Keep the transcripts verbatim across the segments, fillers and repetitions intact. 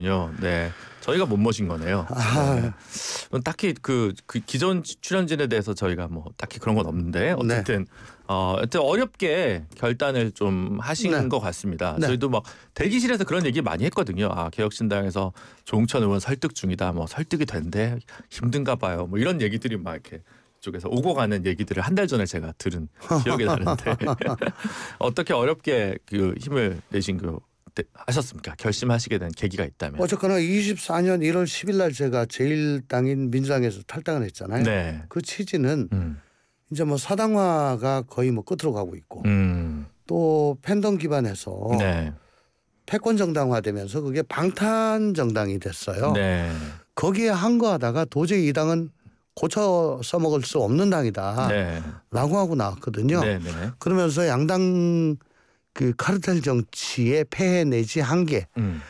요, 네. 저희가 못 모신 거네요. 아, 네. 딱히 그, 그 기존 출연진에 대해서 저희가 뭐 딱히 그런 건 없는데 어쨌든 네. 어, 하여튼 어렵게 결단을 좀 하신 네. 것 같습니다. 네. 저희도 막 대기실에서 그런 얘기 많이 했거든요. 아, 개혁신당에서 조응천 의원 설득 중이다. 뭐 설득이 된대. 힘든가 봐요. 뭐 이런 얘기들이 막 이렇게 쪽에서 오고 가는 얘기들을 한 달 전에 제가 들은 기억이 나는데 어떻게 어렵게 그 힘을 내신 그 네, 하셨습니까? 결심하시게 된 계기가 있다면. 어쨌거나 이십사 년 일월 십일 날 제가 제일 당인 민주당에서 탈당을 했잖아요. 네. 그 취지는 음. 이제 뭐 사당화가 거의 뭐 끝으로 가고 있고 음. 또 팬덤 기반에서 네. 패권 정당화되면서 그게 방탄 정당이 됐어요. 네. 거기에 항거하다가 도저히 이 당은 고쳐 써먹을 수 없는 당이다. 네. 라고 하고 나왔거든요. 네. 네. 그러면서 양당 그 카르텔 정치의 폐해 내지 한계를 음.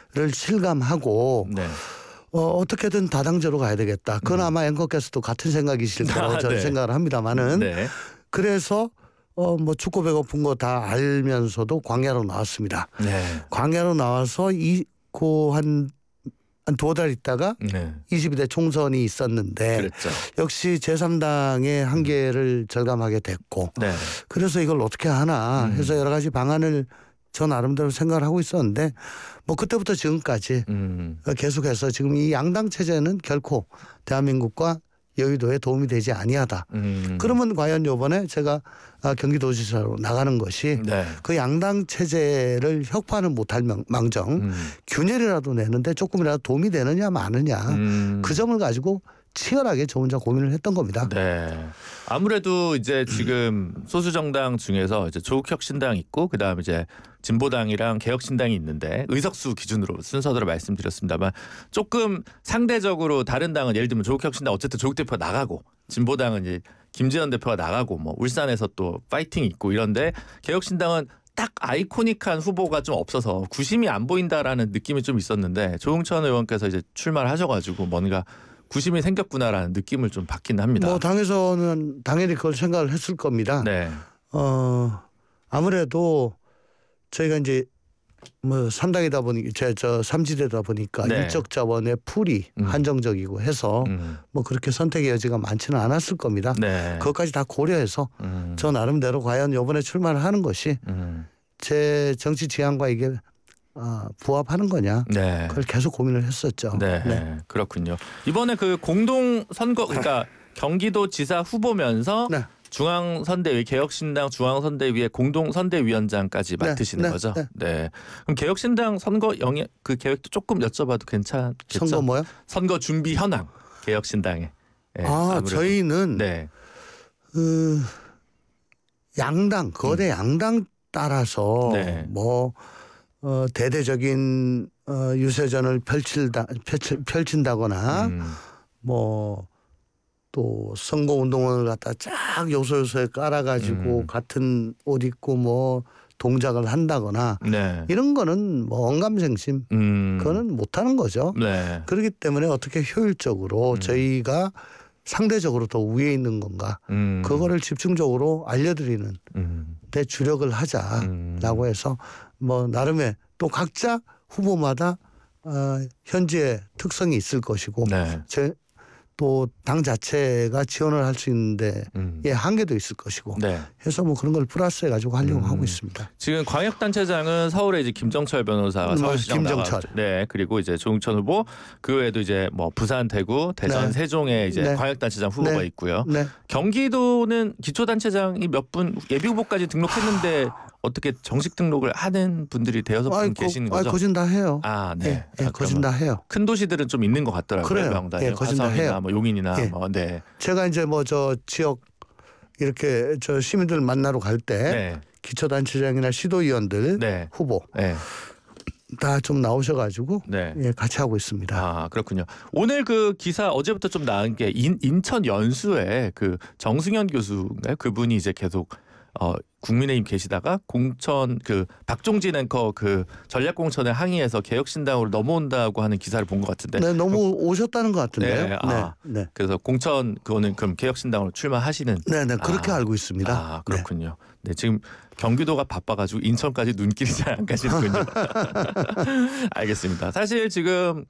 실감하고 네. 어, 어떻게든 다당제로 가야 되겠다. 그건 음. 아마 앵커께서도 같은 생각이실 거라고 아, 저는 네. 생각을 합니다만은 네. 그래서 어, 뭐 춥고 배고픈 거 다 알면서도 광야로 나왔습니다. 네. 광야로 나와서 이고한 한 두어 달 있다가 네. 이십이 대 총선이 있었는데 그랬죠. 역시 제삼 당의 한계를 절감하게 됐고 네. 그래서 이걸 어떻게 하나 해서 음. 여러 가지 방안을 저 나름대로 생각을 하고 있었는데 뭐 그때부터 지금까지 음. 계속해서 지금 이 양당 체제는 결코 대한민국과 여의도에 도움이 되지 아니하다. 음. 그러면 과연 이번에 제가 경기도지사로 나가는 것이 네. 그 양당 체제를 혁파는 못할 망정 음. 균열이라도 내는데 조금이라도 도움이 되느냐 마느냐 음. 그 점을 가지고 치열하게 저 혼자 고민을 했던 겁니다. 네. 아무래도 이제 지금 소수 정당 중에서 이제 조국혁신당 있고 그다음 이제 진보당이랑 개혁신당이 있는데 의석수 기준으로 순서대로 말씀드렸습니다만 조금 상대적으로 다른 당은 예를 들면 조국혁신당 어쨌든 조국 대표가 나가고 진보당은 이제 김재현 대표가 나가고 뭐 울산에서 또 파이팅 있고 이런데 개혁신당은 딱 아이코닉한 후보가 좀 없어서 구심이 안 보인다라는 느낌이 좀 있었는데 조응천 의원께서 이제 출마를 하셔가지고 뭔가 구심이 생겼구나라는 느낌을 좀 받긴 합니다. 뭐 당에서는 당연히 그걸 생각을 했을 겁니다. 네. 어 아무래도 저희가 이제 뭐 삼당이다 보니 제저 삼지대다 보니까 네. 인적 자원의 풀이 음. 한정적이고 해서 음. 뭐 그렇게 선택의 여지가 많지는 않았을 겁니다. 네. 그것까지 다 고려해서 음. 저 나름대로 과연 이번에 출마를 하는 것이 음. 제 정치 지향과 이게 아, 부합하는 거냐 네. 그걸 계속 고민을 했었죠. 네. 네. 그렇군요. 이번에 그 공동 선거 그러니까 경기도지사 후보면서 네. 중앙선대위 개혁신당 중앙선대위의 공동선대위원장까지 네, 맡으시는 네, 거죠. 네. 네. 그럼 개혁신당 선거 영역 그 계획도 조금 여쭤봐도 괜찮겠죠? 선거 뭐요? 선거 준비 현황 개혁신당에. 네, 아 아무래도. 저희는 네. 그 양당 거대 양당 따라서 네. 뭐 어, 대대적인 어, 유세전을 펼칠다 펼칠, 펼친다거나 음. 뭐 또 선거 운동을 갖다 쫙 요소요소에 깔아가지고 음. 같은 옷 입고 뭐 동작을 한다거나 네. 이런 거는 뭐 언감생심 음. 그거는 못하는 거죠. 네. 그렇기 때문에 어떻게 효율적으로 음. 저희가 상대적으로 더 위에 있는 건가 음. 그거를 집중적으로 알려드리는 음. 데 주력을 하자라고 음. 해서 뭐 나름의 또 각자 후보마다 어, 현지의 특성이 있을 것이고 네. 제 또 당 자체가 지원을 할 수 있는데 음. 예, 한계도 있을 것이고 네. 해서 뭐 그런 걸 플러스해 가지고 하려고 음. 하고 있습니다. 지금 광역단체장은 서울에 이제 김정철 변호사가 음, 서울시장 김정철. 나가, 네 그리고 이제 조응천 후보 그 외에도 이제 뭐 부산, 대구, 대전, 네. 세종에 이제 네. 광역단체장 후보가 네. 있고요. 네. 경기도는 기초단체장이 몇 분 예비 후보까지 등록했는데 어떻게 정식 등록을 하는 분들이 대여섯 분 계시는 거죠? 아, 거진 다 해요. 아, 네. 예, 예, 아, 거진 다 해요. 큰 도시들은 좀 있는 것 같더라고요. 그래요. 명단이 예, 거진 다 화성이나 해요. 뭐 용인이나 예. 뭐 네. 제가 이제 뭐 저 지역 이렇게 저 시민들 만나러 갈 때 네. 기초단체장이나 시도위원들 네. 후보 네. 다 좀 나오셔가지고 네. 예, 같이 하고 있습니다. 아 그렇군요. 오늘 그 기사 어제부터 좀 나온 게 인, 인천 연수에 그 정승현 교수인가요? 그분이 이제 계속 어, 국민의힘 계시다가 공천 그 박종진 앵커 그 전략공천에 항의해서 개혁신당으로 넘어온다고 하는 기사를 본 것 같은데. 네, 너무 오셨다는 것 같은데요. 네, 아. 네, 네, 그래서 공천 그거는 그럼 개혁신당으로 출마하시는. 네, 네, 그렇게 아. 알고 있습니다. 아 그렇군요. 네. 지금 경기도가 바빠가지고 인천까지 눈길이 잘 안 가시는군요. 알겠습니다. 사실 지금